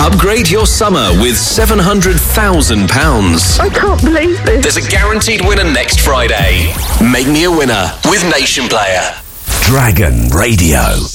Upgrade your summer with £700,000. I can't believe this. There's a guaranteed winner next Friday. Make me a winner with Nation Player. Dragon Radio.